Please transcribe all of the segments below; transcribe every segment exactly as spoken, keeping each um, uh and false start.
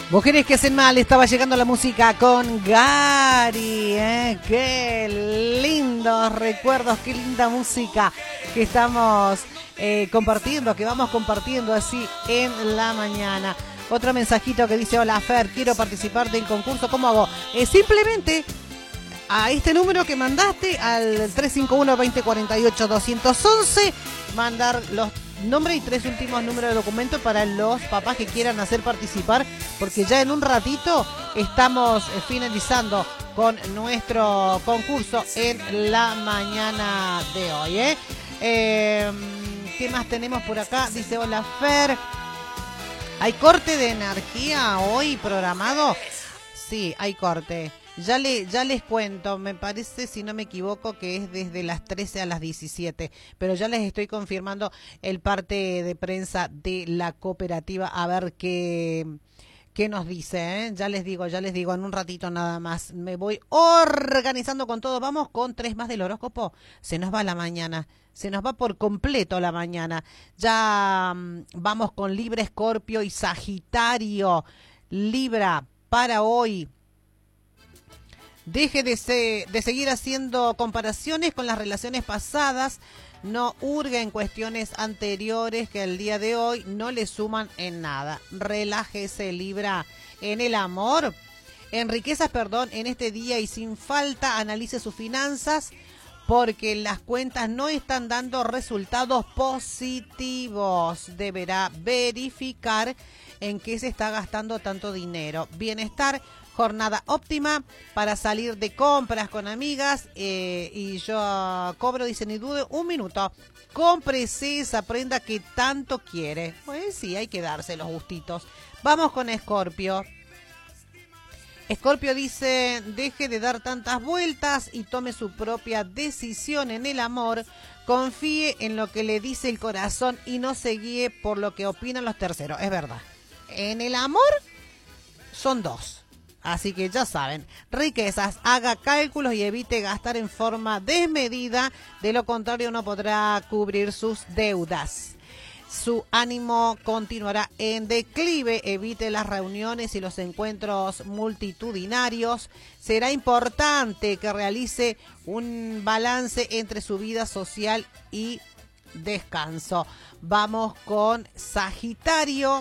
Mujeres que hacen mal, estaba llegando la música con Gary, ¿eh? Qué lindos recuerdos, qué linda música que estamos eh, compartiendo, que vamos compartiendo así en la mañana. Otro mensajito que dice: hola Fer, quiero participar del concurso, ¿cómo hago? Eh, simplemente a este número que mandaste, al tres cinco uno, dos cero cuatro ocho, dos once, mandar los nombre y tres últimos números de documento para los papás que quieran hacer participar, porque ya en un ratito estamos finalizando con nuestro concurso en la mañana de hoy, ¿eh? Eh, ¿Qué más tenemos por acá? Dice: hola Fer, ¿hay corte de energía hoy programado? Sí, hay corte. Ya, le, ya les cuento, me parece, si no me equivoco, que es desde las trece a las diecisiete, pero ya les estoy confirmando el parte de prensa de la cooperativa, a ver qué, qué nos dice, ¿eh? Ya les digo, ya les digo, en un ratito nada más, me voy organizando con todo. Vamos con tres más del horóscopo, se nos va la mañana, se nos va por completo la mañana. Ya um, vamos con Libra, Escorpio y Sagitario. Libra, para hoy, deje de, se, de seguir haciendo comparaciones con las relaciones pasadas, no hurga en cuestiones anteriores que el día de hoy no le suman en nada. Relájese, Libra. En el amor, en riquezas, perdón, en este día y sin falta, analice sus finanzas, porque las cuentas no están dando resultados positivos. Deberá verificar en qué se está gastando tanto dinero. Bienestar, jornada óptima para salir de compras con amigas, eh, y yo cobro, dice, ni dude un minuto. Cómprese esa prenda que tanto quiere. Pues sí, hay que darse los gustitos. Vamos con Escorpio. Escorpio dice: deje de dar tantas vueltas y tome su propia decisión en el amor. Confíe en lo que le dice el corazón y no se guíe por lo que opinan los terceros. Es verdad. En el amor son dos. Así que ya saben, riquezas, haga cálculos y evite gastar en forma desmedida, de lo contrario no podrá cubrir sus deudas. Su ánimo continuará en declive, evite las reuniones y los encuentros multitudinarios. Será importante que realice un balance entre su vida social y descanso. Vamos con Sagitario.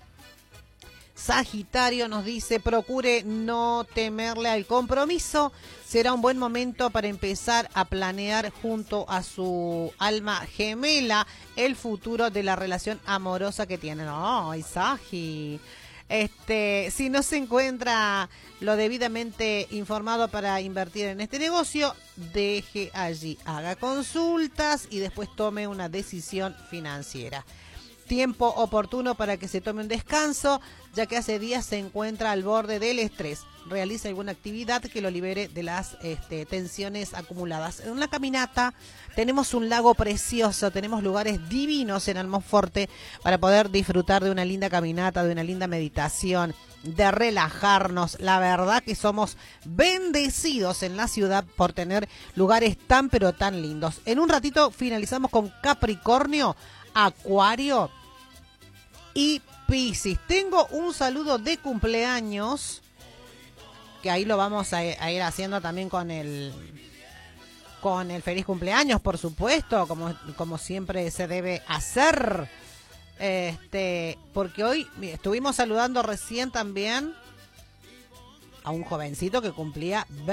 Sagitario nos dice: procure no temerle al compromiso. Será un buen momento para empezar a planear junto a su alma gemela el futuro de la relación amorosa que tienen. ¡Ay, Sagi! Este, si no se encuentra lo debidamente informado para invertir en este negocio, deje allí, haga consultas y después tome una decisión financiera. Tiempo oportuno para que se tome un descanso, ya que hace días se encuentra al borde del estrés. Realice alguna actividad que lo libere de las este, tensiones acumuladas. En una caminata, tenemos un lago precioso, tenemos lugares divinos en Almonforte para poder disfrutar de una linda caminata, de una linda meditación, de relajarnos. La verdad que somos bendecidos en la ciudad por tener lugares tan pero tan lindos. En un ratito finalizamos con Capricornio, Acuario y Piscis. Tengo un saludo de cumpleaños, que ahí lo vamos a, a ir haciendo también con el con el feliz cumpleaños, por supuesto, como, como siempre se debe hacer. Este, porque hoy estuvimos saludando recién también a un jovencito que cumplía